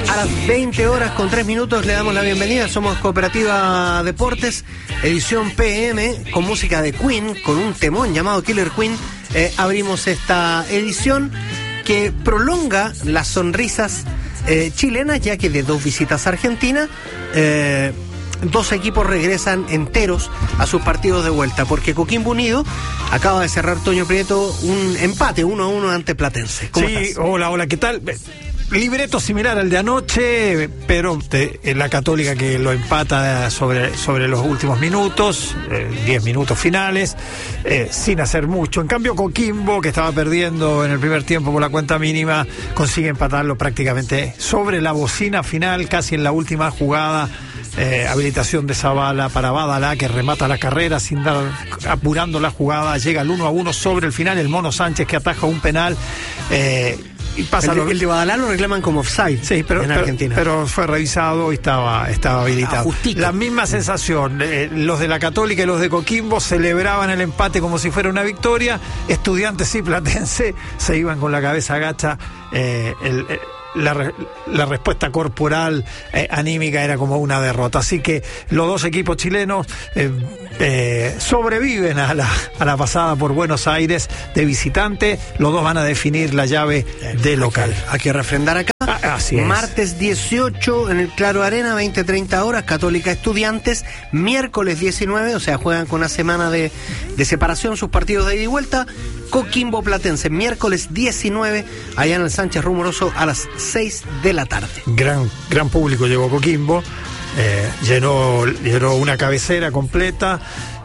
A las 20 horas con 3 minutos le damos la bienvenida. Somos Cooperativa Deportes, edición PM, con música de Queen, con un temón llamado Killer Queen. Abrimos esta edición que prolonga las sonrisas chilenas, ya que de 2 visitas a Argentina, 2 equipos regresan enteros a sus partidos de vuelta, porque Coquimbo Unido acaba de cerrar, Toño Prieto, un empate 1-1 ante Platense. ¿Cómo estás? Hola, ¿qué tal? Libreto similar al de anoche, pero la Católica que lo empata sobre los últimos minutos, 10 minutos finales, sin hacer mucho. En cambio, Coquimbo, que estaba perdiendo en el primer tiempo por la cuenta mínima, consigue empatarlo prácticamente sobre la bocina final, casi en la última jugada. Habilitación de Zavala para Badalá, que remata la carrera sin dar, apurando la jugada, llega al 1-1 sobre el final, el Mono Sánchez que ataja un penal, y pasa el de Badalá lo reclaman como offside, sí, en Argentina. Pero fue revisado y estaba habilitado. Justito. La misma sensación, los de la Católica y los de Coquimbo celebraban el empate como si fuera una victoria. Estudiantes y Platense se iban con la cabeza agacha. La respuesta corporal, anímica, era como una derrota. Así que los 2 equipos chilenos sobreviven a la pasada por Buenos Aires de visitante. Los 2 van a definir la llave de local. Hay que refrendar acá. Así es. Martes 18 en el Claro Arena, 20-30 horas, Católica Estudiantes. Miércoles 19, o sea, juegan con una semana de separación sus partidos de ida y vuelta. Coquimbo Platense, miércoles 19, allá en el Sánchez Rumoroso a las 6 de la tarde. Gran público llegó Coquimbo, llenó una cabecera completa,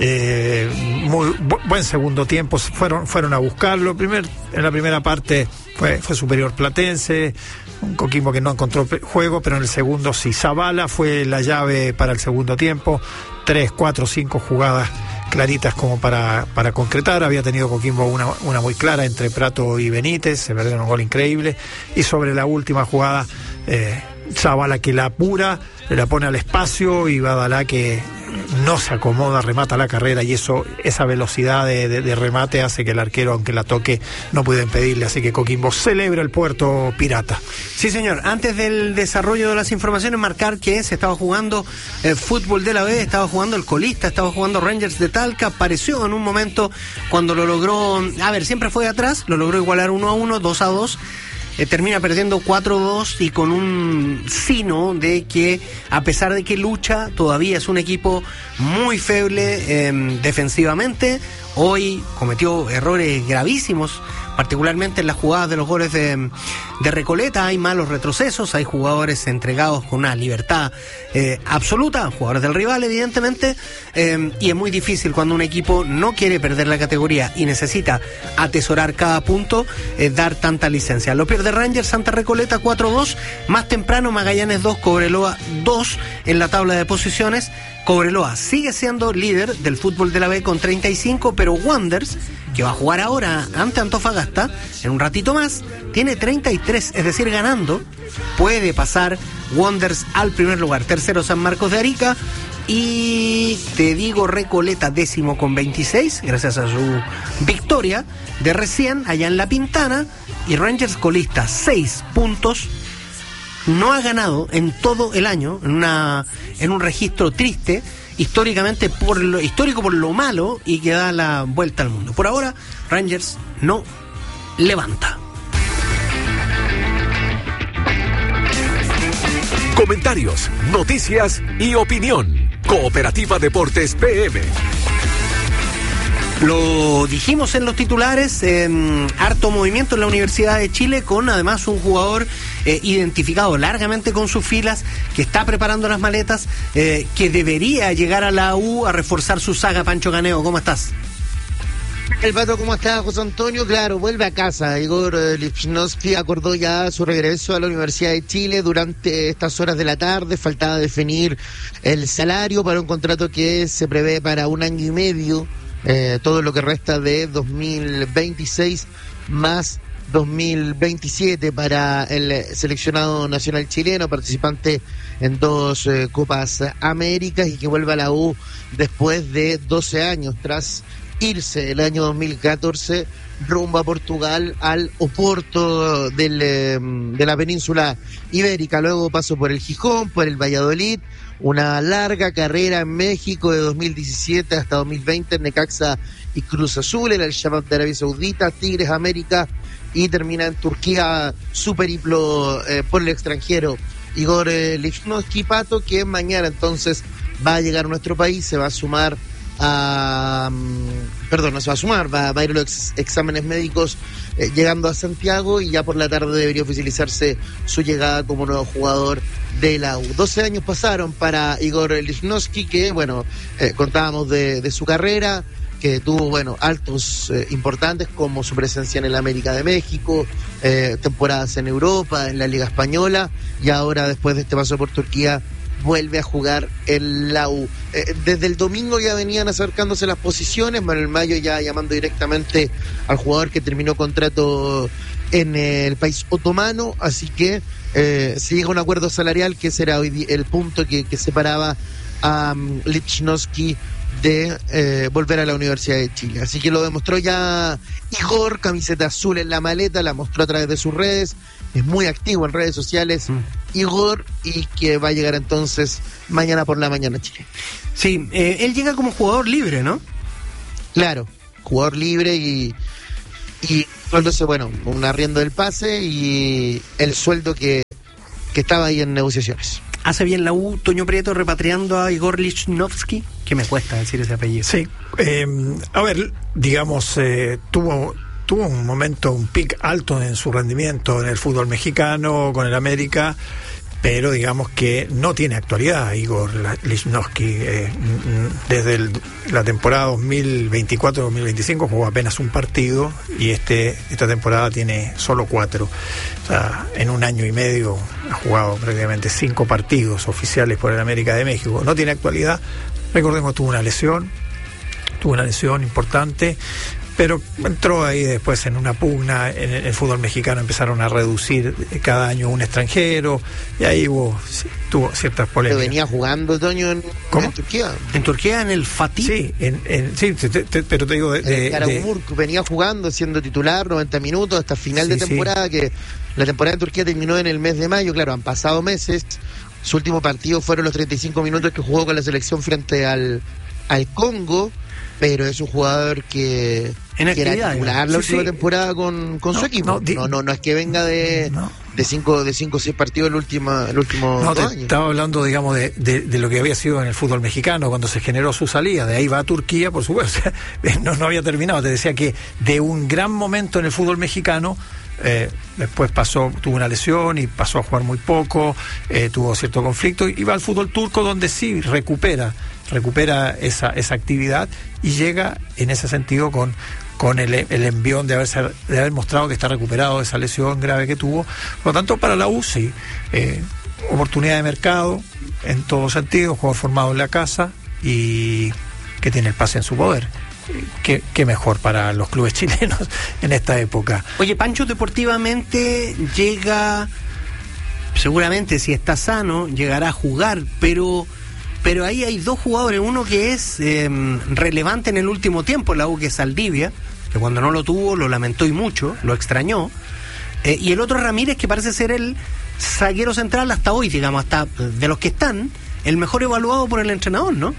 muy buen segundo tiempo, fueron a buscarlo. En la primera parte fue superior Platense, un Coquimbo que no encontró juego, pero en el segundo sí. Zavala fue la llave para el segundo tiempo, 3, 4, 5 jugadas claritas como para concretar. Había tenido Coquimbo una muy clara entre Prato y Benítez, se perdió un gol increíble, y sobre la última jugada Zavala que la apura, la pone al espacio, y Badalá que no se acomoda, remata la carrera, y esa velocidad de remate hace que el arquero, aunque la toque, no puede impedirle. Así que Coquimbo celebra el puerto pirata. Sí, señor. Antes del desarrollo de las informaciones, marcar que se estaba jugando el fútbol de la B, estaba jugando el colista, estaba jugando Rangers de Talca. Apareció en un momento cuando lo logró, siempre fue de atrás, lo logró igualar 1-1, 2-2. Termina perdiendo 4-2 y con un sino de que, a pesar de que lucha, todavía es un equipo muy feble defensivamente. Hoy cometió errores gravísimos, particularmente en las jugadas de los goles de Recoleta. Hay malos retrocesos, hay jugadores entregados con una libertad absoluta, jugadores del rival evidentemente, y es muy difícil cuando un equipo no quiere perder la categoría y necesita atesorar cada punto, dar tanta licencia. Lo pierde Rangers ante Recoleta 4-2, más temprano Magallanes 2, Cobreloa 2 en la tabla de posiciones. Cobreloa sigue siendo líder del fútbol de la B con 35, pero Wanderers, que va a jugar ahora ante Antofagasta, en un ratito más, tiene 33, es decir, ganando, puede pasar Wanderers al primer lugar. Tercero San Marcos de Arica, y te digo, Recoleta 10º con 26, gracias a su victoria de recién allá en La Pintana, y Rangers colista 6 puntos. No ha ganado en todo el año, en un registro triste, histórico por lo malo, y que da la vuelta al mundo. Por ahora, Rangers no levanta. Comentarios, noticias y opinión. Cooperativa Deportes PM. Lo dijimos en los titulares, harto movimiento en la Universidad de Chile, con además un jugador identificado largamente con sus filas, que está preparando las maletas, que debería llegar a la U a reforzar su saga. Pancho Caneo, ¿cómo estás? El Pato, ¿cómo está, José Antonio? Claro, vuelve a casa. Igor Lichnowsky acordó ya su regreso a la Universidad de Chile durante estas horas de la tarde. Faltaba definir el salario para un contrato que se prevé para 1 año y medio. Todo lo que resta de 2026 más 2027 para el seleccionado nacional chileno, participante en 2 Copas Américas, y que vuelva a la U después de 12 años tras irse el año 2014 rumbo a Portugal, al Oporto de la península ibérica. Luego pasó por el Gijón, por el Valladolid, una larga carrera en México de 2017 hasta 2020 en Necaxa y Cruz Azul, el Al-Shabab de Arabia Saudita, Tigres América, y termina en Turquía su periplo por el extranjero. Igor Lichnowsky, Pato, que mañana entonces va a llegar a nuestro país, se va a sumar va a ir a los exámenes médicos llegando a Santiago, y ya por la tarde debería oficializarse su llegada como nuevo jugador de la U. 12 años pasaron para Igor Lichnowsky, que contábamos de su carrera, que tuvo altos importantes como su presencia en el América de México, temporadas en Europa, en la Liga Española, y ahora después de este paso por Turquía vuelve a jugar en la U. Desde el domingo ya venían acercándose las posiciones, Manuel Mayo ya llamando directamente al jugador que terminó contrato en el país otomano, así que se llega a un acuerdo salarial, que será hoy el punto que separaba a Lichnowsky de volver a la Universidad de Chile. Así que lo demostró ya Igor, camiseta azul en la maleta, la mostró a través de sus redes, es muy activo en redes sociales Igor, y que va a llegar entonces mañana por la mañana a Chile. Sí, él llega como jugador libre, ¿no? Claro, jugador libre y entonces, un arriendo del pase y el sueldo que estaba ahí en negociaciones. ¿Hace bien la U, Toño Prieto, repatriando a Igor Lichnowsky? Que me cuesta decir ese apellido. Sí, tuvo un momento, un pic alto en su rendimiento en el fútbol mexicano, con el América, pero digamos que no tiene actualidad Igor Lichnowsky. Desde la temporada 2024-2025 jugó apenas un partido, y esta temporada tiene solo 4. O sea, en un año y medio ha jugado prácticamente 5 partidos oficiales por el América de México. No tiene actualidad. Recordemos, tuvo una lesión importante, pero entró ahí después en una pugna en el fútbol mexicano. Empezaron a reducir cada año un extranjero, y ahí tuvo ciertas polémicas. ¿Pero venía jugando, Toño, en Turquía? ¿En Turquía, en el Fatih? Sí, pero te digo... venía jugando, siendo titular 90 minutos hasta final de temporada, sí. Que la temporada en Turquía terminó en el mes de mayo. Claro, han pasado meses. Su último partido fueron los 35 minutos que jugó con la selección frente al Congo, pero es un jugador que era titular la última temporada con su equipo. No es que venga de 5 o 6 partidos el último 2 años. Estaba hablando, digamos, de lo que había sido en el fútbol mexicano cuando se generó su salida. De ahí va a Turquía, por supuesto. No había terminado. Te decía que de un gran momento en el fútbol mexicano, después tuvo una lesión y pasó a jugar muy poco, tuvo cierto conflicto, y va al fútbol turco, donde sí recupera esa actividad, y llega en ese sentido con el envión de haber mostrado que está recuperado de esa lesión grave que tuvo. Por lo tanto, para la U, sí, oportunidad de mercado en todo sentido, jugador formado en la casa y que tiene el pase en su poder. Qué mejor para los clubes chilenos en esta época. Oye, Pancho, deportivamente llega, seguramente si está sano, llegará a jugar, pero ahí hay 2 jugadores, uno que es relevante en el último tiempo en la U, que es Saldivia, que cuando no lo tuvo lo lamentó y mucho, lo extrañó, y el otro Ramírez, que parece ser el zaguero central hasta hoy, digamos, hasta de los que están, el mejor evaluado por el entrenador, ¿no?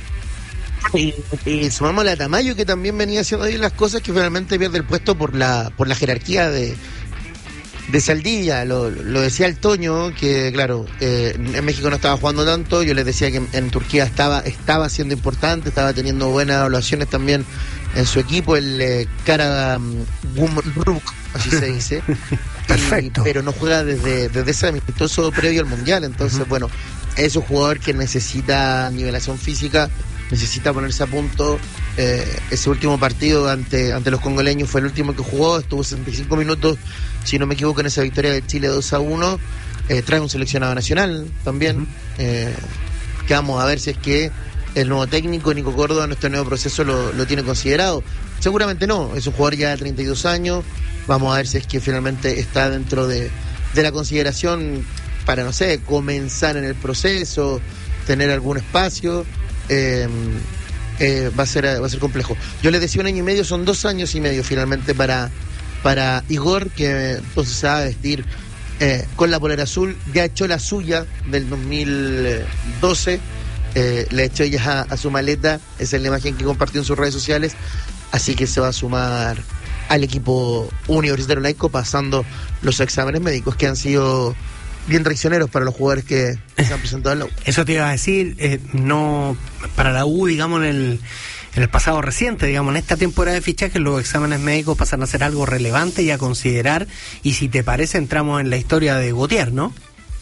Y sumamos a Tamayo, que también venía haciendo bien las cosas, que finalmente pierde el puesto por la jerarquía de Saldivia. Lo decía el Toño, que claro, en México no estaba jugando tanto. Yo les decía que en Turquía estaba siendo importante, estaba teniendo buenas evaluaciones también en su equipo, el Karagümrük, así se dice. Perfecto. Pero no juega desde ese amistoso previo al Mundial. Entonces, es un jugador que necesita nivelación física, necesita ponerse a punto. Ese último partido ante los congoleños fue el último que jugó, estuvo 65 minutos, si no me equivoco, en esa victoria de Chile 2-1. Trae un seleccionado nacional también, que vamos a ver si es que el nuevo técnico Nico Córdoba en este nuevo proceso lo tiene considerado. Seguramente no, es un jugador ya de 32 años, vamos a ver si es que finalmente está dentro de la consideración para, no sé, comenzar en el proceso, tener algún espacio. va a ser complejo. Yo les decía 1 año y medio, son 2 años y medio finalmente para Igor, que entonces se va a vestir con la polera azul. Ya echó la suya del 2012, le echó ya a su maleta, esa es la imagen que compartió en sus redes sociales, así que se va a sumar al equipo universitario laico, pasando los exámenes médicos que han sido bien traicioneros para los jugadores que se han presentado en la U. Eso te iba a decir, no para la U, digamos, en el pasado reciente, digamos, en esta temporada de fichajes, los exámenes médicos pasan a ser algo relevante y a considerar, y si te parece, entramos en la historia de Gautier, ¿no?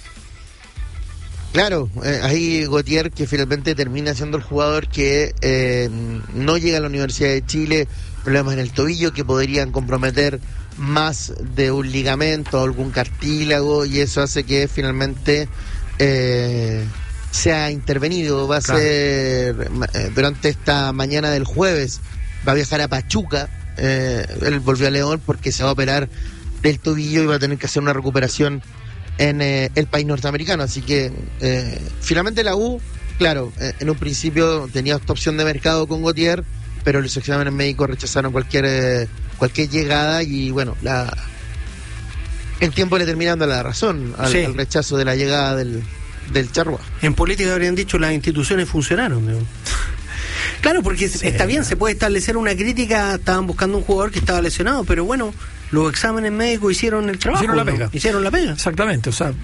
Claro, ahí Gautier, que finalmente termina siendo el jugador que no llega a la Universidad de Chile, problemas en el tobillo que podrían comprometer más de un ligamento o algún cartílago, y eso hace que finalmente sea intervenido. Va a ser durante esta mañana del jueves, va a viajar a Pachuca, él volvió a León porque se va a operar del tobillo y va a tener que hacer una recuperación en el país norteamericano, así que finalmente la U, claro, en un principio tenía esta opción de mercado con Gautier, pero los exámenes médicos rechazaron cualquier llegada, y bueno, el tiempo le termina dando la razón al rechazo de la llegada del Charrúa. En política habrían dicho las instituciones funcionaron, ¿no? Claro, porque está bien, se puede establecer una crítica, estaban buscando un jugador que estaba lesionado, pero bueno, los exámenes médicos hicieron el trabajo. Hicieron la pega. Hicieron la pega. Exactamente, o sea,